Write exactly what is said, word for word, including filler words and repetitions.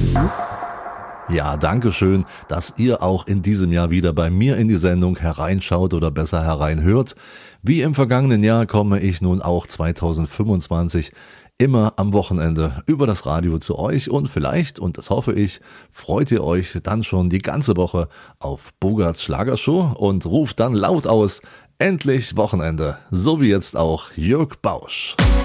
Ja, danke schön, dass ihr auch in diesem Jahr wieder bei mir in die Sendung hereinschaut oder besser hereinhört. Wie im vergangenen Jahr komme ich nun auch zweitausendfünfundzwanzig immer am Wochenende über das Radio zu euch und vielleicht, und das hoffe ich, freut ihr euch dann schon die ganze Woche auf Bogarts Schlagershow und ruft dann laut aus, endlich Wochenende, so wie jetzt auch Jörg Bausch.